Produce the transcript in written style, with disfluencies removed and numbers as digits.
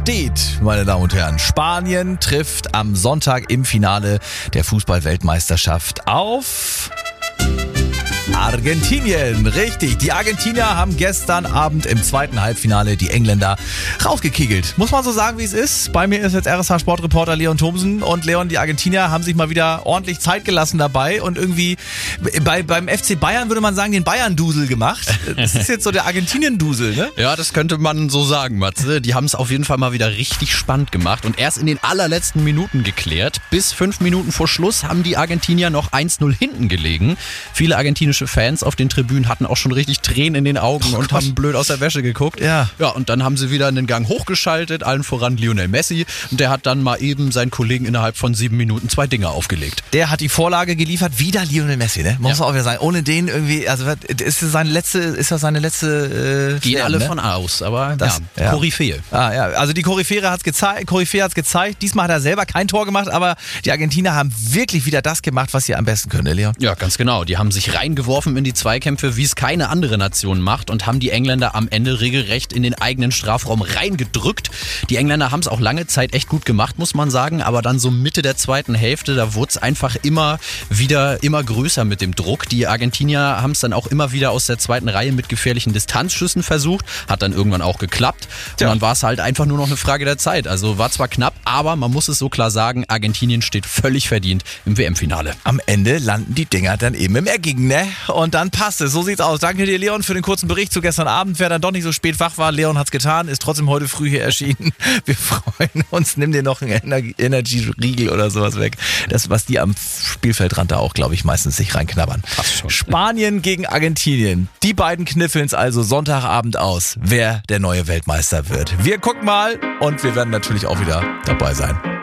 steht, meine Damen und Herren. Spanien trifft am Sonntag im Finale der Fußball-Weltmeisterschaft auf Argentinien. Richtig, die Argentinier haben gestern Abend im zweiten Halbfinale die Engländer rausgekegelt. Muss man so sagen, wie es ist. Bei mir ist jetzt RSH-Sportreporter Leon Thomsen. Und Leon, die Argentinier haben sich mal wieder ordentlich Zeit gelassen dabei und irgendwie beim FC Bayern würde man sagen, den Bayern-Dusel gemacht. Das ist jetzt so der Argentinien-Dusel, ne? Ja, das könnte man so sagen, Matze. Die haben es auf jeden Fall mal wieder richtig spannend gemacht und erst in den allerletzten Minuten geklärt. Bis 5 Minuten vor Schluss haben die Argentinier noch 1-0 hinten gelegen. Viele argentinische Fans auf den Tribünen hatten auch schon richtig Tränen in den Augen und haben blöd aus der Wäsche geguckt. Ja, und dann haben sie wieder einen Gang hochgeschaltet, allen voran Lionel Messi. Und der hat dann mal eben seinen Kollegen innerhalb von 7 Minuten 2 Dinger aufgelegt. Der hat die Vorlage geliefert, wieder Lionel Messi, ne? Muss man auch wieder sagen. Ohne den irgendwie, also ist das seine letzte Gehen alle von aus, aber Koryphäe. Also die Koryphäe hat's gezeigt. Diesmal hat er selber kein Tor gemacht, aber die Argentinier haben wirklich wieder das gemacht, was sie am besten können, Leon. Ja, ganz genau. Die haben sich reingeworfen in die Zweikämpfe, wie es keine andere Nation macht und haben die Engländer am Ende regelrecht in den eigenen Strafraum reingedrückt. Die Engländer haben es auch lange Zeit echt gut gemacht, muss man sagen, aber dann so Mitte der zweiten Hälfte, da wurde es einfach immer größer mit dem Druck. Die Argentinier haben es dann auch immer wieder aus der zweiten Reihe mit gefährlichen Distanzschüssen versucht, hat dann irgendwann auch geklappt und dann war es halt einfach nur noch eine Frage der Zeit. Also war zwar knapp, aber man muss es so klar sagen, Argentinien steht völlig verdient im WM-Finale. Am Ende landen die Dinger dann eben im Eckingen, ne? Und dann passt es. So sieht's aus. Danke dir, Leon, für den kurzen Bericht zu gestern Abend. Wer dann doch nicht so spät wach war, Leon hat's getan, ist trotzdem heute früh hier erschienen. Wir freuen uns. Nimm dir noch einen Energy-Riegel oder sowas weg. Das, was die am Spielfeldrand da auch, glaube ich, meistens sich reinknabbern. Schon. Spanien gegen Argentinien. Die beiden kniffeln's also Sonntagabend aus, wer der neue Weltmeister wird. Wir gucken mal und wir werden natürlich auch wieder dabei sein.